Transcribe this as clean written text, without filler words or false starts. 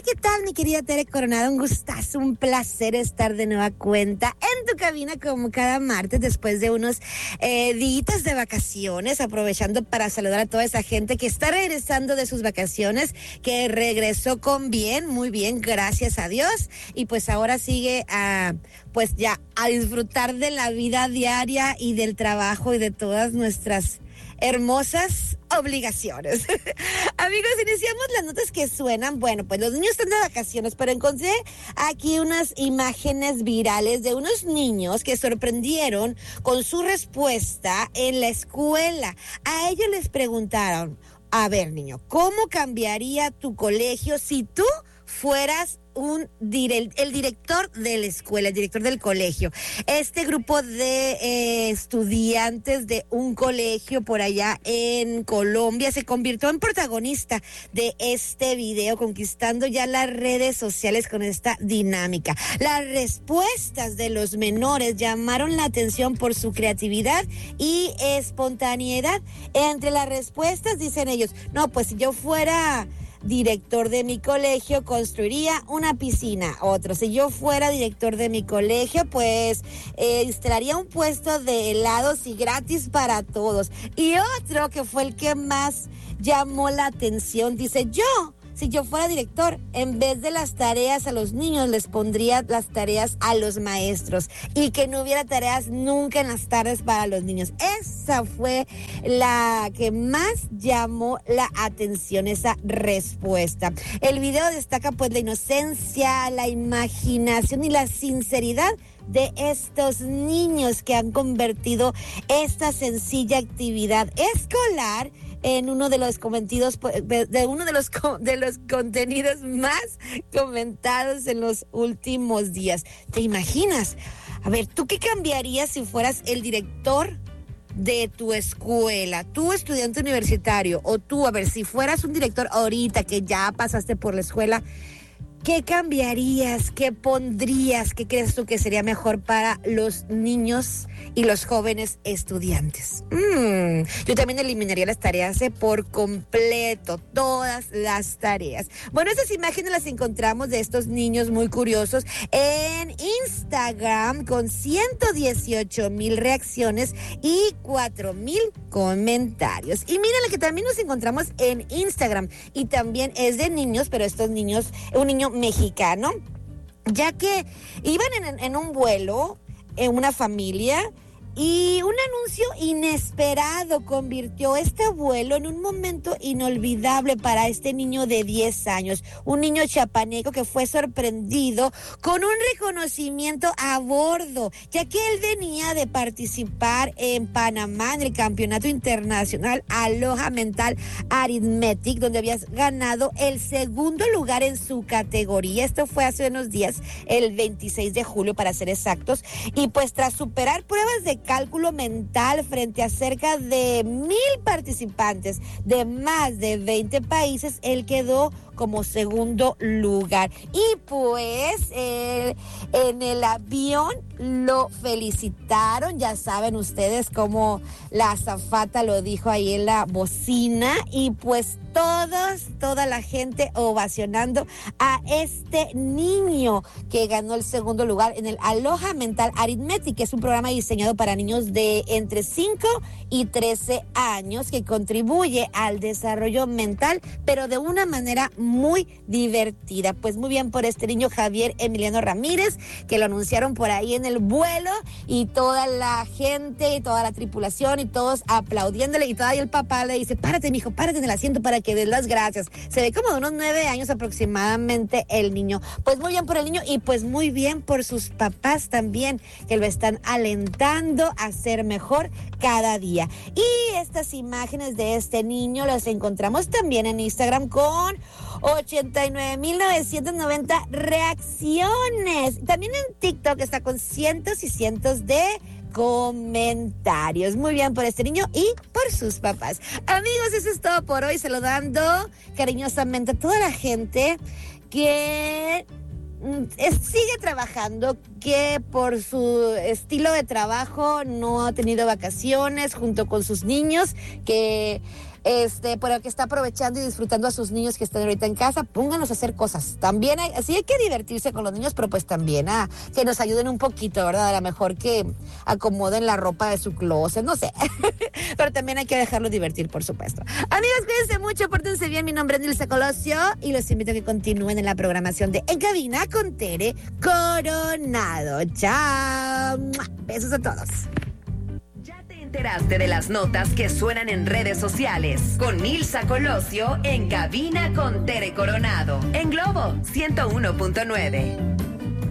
¿qué tal, mi querida Tere Coronado? Un gustazo, un placer estar de nueva cuenta en tu cabina como cada martes después de unos días de vacaciones, aprovechando para saludar a toda esa gente que está regresando de sus vacaciones, que regresó con bien, muy bien, gracias a Dios, y pues ahora sigue pues ya a disfrutar de la vida diaria y del trabajo y de todas nuestras hermosas obligaciones. Amigos, iniciamos las notas que suenan. Bueno, pues los niños están de vacaciones, pero encontré aquí unas imágenes virales de unos niños que sorprendieron con su respuesta en la escuela. A ellos les preguntaron: a ver, niño, ¿cómo cambiaría tu colegio si tú fueras el director de la escuela, el director del colegio? Este grupo de estudiantes de un colegio por allá en Colombia se convirtió en protagonista de este video, conquistando ya las redes sociales con esta dinámica. Las respuestas de los menores llamaron la atención por su creatividad y espontaneidad. Entre las respuestas dicen ellos: no, pues si yo fuera director de mi colegio, construiría una piscina. Otro: si yo fuera director de mi colegio, pues instalaría un puesto de helados y gratis para todos. Y otro, que fue el que más llamó la atención, dice: si yo fuera director, en vez de las tareas a los niños, les pondría las tareas a los maestros, y que no hubiera tareas nunca en las tardes para los niños. Esa fue la que más llamó la atención, esa respuesta. El video destaca pues la inocencia, la imaginación y la sinceridad de estos niños, que han convertido esta sencilla actividad escolar en uno de los contenidos más comentados en los últimos días. ¿Te imaginas? A ver, ¿tú qué cambiarías si fueras el director de tu escuela? Tú, estudiante universitario, o tú, a ver, si fueras un director ahorita que ya pasaste por la escuela, ¿qué cambiarías? ¿Qué pondrías? ¿Qué crees tú que sería mejor para los niños y los jóvenes estudiantes? Yo también eliminaría las tareas por completo, todas las tareas. Bueno, esas imágenes las encontramos de estos niños muy curiosos en Instagram, con 118,000 reacciones y 4,000 comentarios. Y miren, la que también nos encontramos en Instagram, y también es de niños, pero estos niños, un niño mexicano, ya que iban en un vuelo, en una familia, y un anuncio inesperado convirtió este vuelo en un momento inolvidable para este niño de 10 años, un niño chiapaneco que fue sorprendido con un reconocimiento a bordo, ya que él venía de participar en Panamá en el Campeonato Internacional Aloha Mental Arithmetic, donde había ganado el segundo lugar en su categoría. Esto fue hace unos días, el 26 de julio para ser exactos, y pues tras superar pruebas de cálculo mental frente a cerca de 1,000 participantes de más de 20 países, él quedó como segundo lugar. Y pues en el avión lo felicitaron, ya saben ustedes cómo la azafata lo dijo ahí en la bocina, y pues toda la gente ovacionando a este niño que ganó el segundo lugar en el Aloha Mental Arithmetic, que es un programa diseñado para niños de entre 5 y 13 años, que contribuye al desarrollo mental, pero de una manera muy divertida. Pues muy bien por este niño, Javier Emiliano Ramírez, que lo anunciaron por ahí en el vuelo, y toda la gente y toda la tripulación y todos aplaudiéndole, y todavía el papá le dice: párate, mijo, párate en el asiento para que des las gracias. Se ve como de unos 9 años aproximadamente el niño. Pues muy bien por el niño, y pues muy bien por sus papás también, que lo están alentando a ser mejor cada día. Y estas imágenes de este niño las encontramos también en Instagram con 89,990 reacciones. También en TikTok está con cientos y cientos de comentarios. Muy bien por este niño y por sus papás. Amigos, eso es todo por hoy. Saludando cariñosamente a toda la gente que sigue trabajando, que por su estilo de trabajo no ha tenido vacaciones junto con sus niños, que pero que está aprovechando y disfrutando a sus niños que están ahorita en casa, pónganlos a hacer cosas. También sí hay que divertirse con los niños, pero pues también que nos ayuden un poquito, ¿verdad? A lo mejor que acomoden la ropa de su closet, no sé. Pero también hay que dejarlos divertir, por supuesto. Amigos, cuídense mucho, pórtense bien. Mi nombre es Nilsa Colosio y los invito a que continúen en la programación de En Cabina con Tere Coronado. Chao. Besos a todos. ¿Te enteraste de las notas que suenan en redes sociales? Con Nilsa Colosio en Cabina con Tere Coronado. En Globo 101.9.